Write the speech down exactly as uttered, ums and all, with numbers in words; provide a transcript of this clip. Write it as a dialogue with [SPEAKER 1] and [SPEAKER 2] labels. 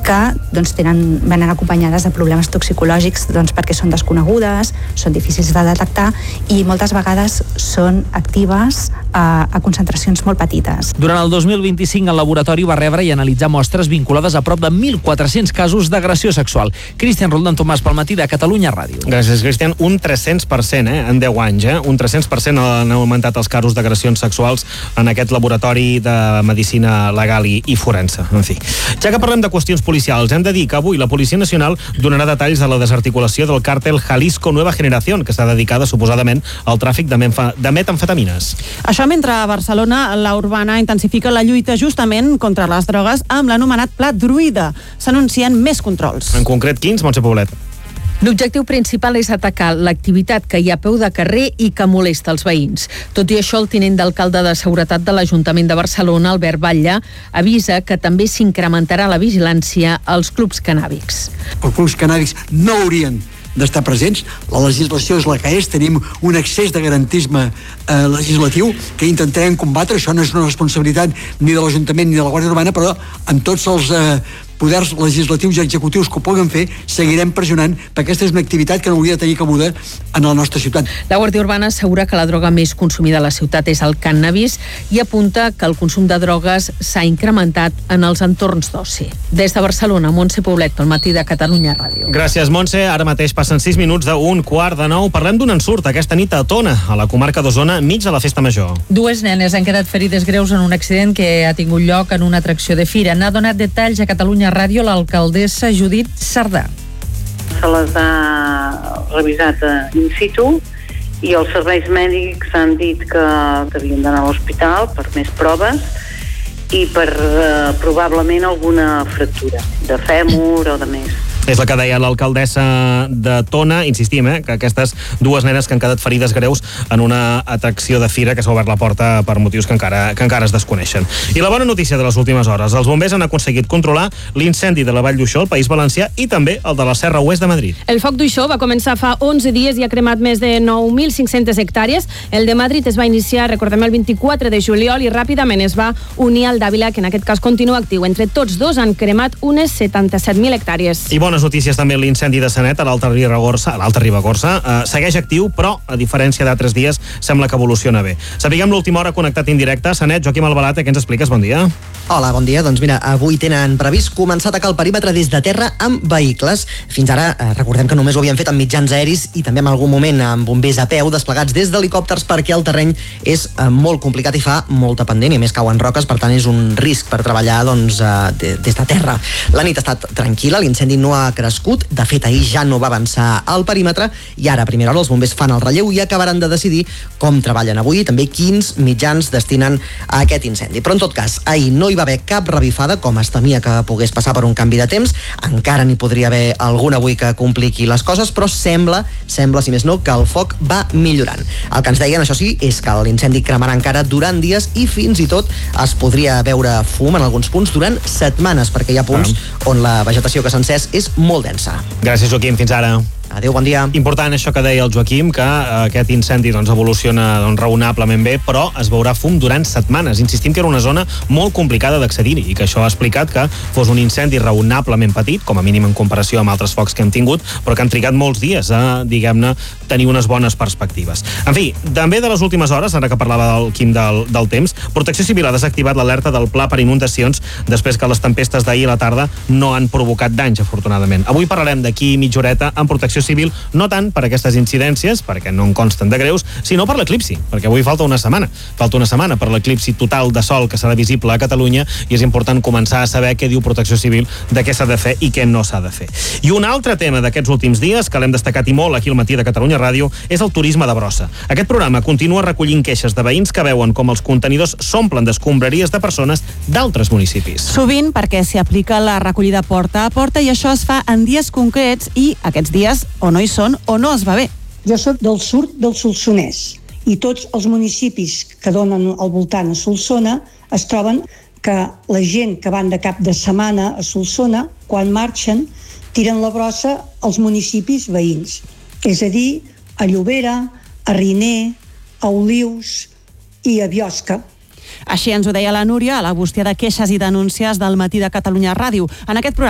[SPEAKER 1] que doncs, tenen, venen acompanyades de problemes toxicològics doncs, perquè són desconegudes, són difícils de detectar i moltes vegades són actives a, a concentracions molt petites.
[SPEAKER 2] Durant el dos mil vint-i-cinc el laboratori va rebre i analitzar mostres vinculades a prop de mil quatre-cents casos d'agressió sexual. Cristian Roldán Tomàs pel matí de Catalunya Ràdio.
[SPEAKER 3] Gràcies, Cristian. Un tres-cents per cent eh, en deu anys. Eh? Un tres-cents per cent han augmentat els casos d'agressions sexuals en aquest laboratori de medicina legal i, i forense. En fi. Ja que parlem de qüestions policials, hem de dir que avui la Policia Nacional donarà detalls de la desarticulació del càrtel Jalisco Nueva Generación, que està dedicada suposadament al tràfic de, de metamfetamines.
[SPEAKER 4] Això mentre a Barcelona la Urbana intensifica la lluita justament contra les drogues amb l'anomenat Pla Druida. S'anuncien més controls.
[SPEAKER 3] En concret, quins, Montse Poblet?
[SPEAKER 5] L'objectiu principal és atacar l'activitat que hi ha a peu de carrer i que molesta els veïns. Tot i això, el tinent d'alcalde de Seguretat de l'Ajuntament de Barcelona, Albert Batlle, avisa que també s'incrementarà la vigilància als clubs cannàbics.
[SPEAKER 6] Els clubs cannàbics no haurien d'estar presents. La legislació és la que és, tenim un excés de garantisme eh, legislatiu que intentarem combatre. Això no és una responsabilitat ni de l'Ajuntament ni de la Guàrdia Urbana, però amb tots els eh, poders legislatius i executius que ho puguen fer, seguirem pressionant, perquè aquesta és una activitat que no hauria de tenir cabuda en la nostra ciutat.
[SPEAKER 5] La Guàrdia Urbana assegura que la droga més consumida a la ciutat és el cànnabis i apunta que el consum de drogues s'ha incrementat en els entorns d'oci. Des de Barcelona, Montse Poblet, pel matí de Catalunya Ràdio.
[SPEAKER 3] Gràcies, Montse. Ara mateix passen sis minuts d'un quart de nou. Parlem d'un ensurt aquesta nit a Tona, a la comarca d'Osona, mig de la festa major.
[SPEAKER 7] Dues nenes han quedat ferides greus en un accident que ha tingut lloc en una atracció de fira. N'ha donat detalls a Catalunya Ràdio l'alcaldessa Judit Sardà.
[SPEAKER 8] Se les ha revisat in situ i els serveis mèdics han dit que havien d'anar a l'hospital per més proves i per eh, probablement alguna fractura de fèmur o de més.
[SPEAKER 3] És la que deia l'alcaldessa de Tona, insistim, eh, que aquestes dues nenes que han quedat ferides greus en una atracció de fira que s'ha obert la porta per motius que encara, que encara es desconeixen. I la bona notícia de les últimes hores, els bombers han aconseguit controlar l'incendi de la Vall d'Uixó, al País Valencià, i també el de la Serra Oest de Madrid.
[SPEAKER 9] El foc d'Uixó va començar fa onze dies i ha cremat més de nou mil cinc-centes hectàrees. El de Madrid es va iniciar, recordem, el vint-i-quatre de juliol i ràpidament es va unir al d'Àvila, que en aquest cas continua actiu. Entre tots dos han cremat unes setanta-set mil hectàrees.
[SPEAKER 3] I bones notícies també l'incendi de Sanet a l'Alta Ribagorça, a l'Alta Ribagorça, eh, segueix actiu, però a diferència d'altres dies sembla que evoluciona bé. Sapiguem l'última hora connectat en directe. Sanet, Joaquim Albalate, què ens expliques? Bon dia.
[SPEAKER 10] Hola, bon dia. Doncs mira, avui tenen previst començar a atacar el perímetre des de terra amb vehicles. Fins ara, eh, recordem que només ho havien fet amb mitjans aeris i també en algun moment amb bombers a peu desplegats des d'helicòpters perquè el terreny és eh, molt complicat i fa molta pendent i a més cauen roques, per tant és un risc per treballar doncs, eh, des de terra. La nit ha estat tranquil·la, l'incendi no ha crescut. De fet, ahir ja no va avançar al perímetre i ara a primera hora els bombers fan el relleu i acabaran de decidir com treballen avui i també quins mitjans destinen a aquest incendi. Però en tot cas, ahir no hi va haver cap revifada, com es temia que pogués passar per un canvi de temps. Encara n'hi podria haver alguna avui que compliqui les coses, però sembla, sembla, si més no, que el foc va millorant. El que ens deien, això sí, és que l'incendi cremarà encara durant dies i fins i tot es podria veure fum en alguns punts durant setmanes, perquè hi ha punts on la vegetació que s'ha encès és molt densa.
[SPEAKER 3] Gràcies, Joaquim. Fins ara.
[SPEAKER 10] Adéu, bon dia.
[SPEAKER 3] Important això que deia el Joaquim, que aquest incendi doncs, evoluciona doncs, raonablement bé, però es veurà fum durant setmanes. Insistim que era una zona molt complicada d'accedir i que això ha explicat que fos un incendi raonablement petit, com a mínim en comparació amb altres focs que hem tingut, però que han trigat molts dies a, diguem-ne, tenir unes bones perspectives. En fi, també de les últimes hores, ara que parlava del Quim del, del temps, Protecció Civil ha desactivat l'alerta del pla per inundacions després que les tempestes d'ahir a la tarda no han provocat danys, afortunadament. Avui parlarem d'aquí mitja horeta amb Protecció Civil, no tant per aquestes incidències, perquè no en consten de greus, sinó per l'eclipsi, perquè avui falta una setmana. Falta una setmana per l'eclipsi total de sol que serà visible a Catalunya i és important començar a saber què diu Protecció Civil, de què s'ha de fer i què no s'ha de fer. I un altre tema d'aquests últims dies, que l'hem destacat i molt aquí al matí de Catalunya Ràdio, és el turisme de brossa. Aquest programa continua recollint queixes de veïns que veuen com els contenidors s'omplen d'escombraries de persones d'altres municipis.
[SPEAKER 4] Sovint perquè s'hi aplica la recollida porta a porta i això es fa en dies concrets i aquests dies o no hi són o no es va bé.
[SPEAKER 11] Jo soc del sud del Solsonès i tots els municipis que donen al voltant a Solsona es troben que la gent que van de cap de setmana a Solsona, quan marxen, tiren la brossa als municipis veïns. És a dir, a Llobera, a Riner, a Olius i a Biosca.
[SPEAKER 4] Així ens ho deia la Núria a la bústia de queixes i denúncies del matí de Catalunya Ràdio. En aquest programa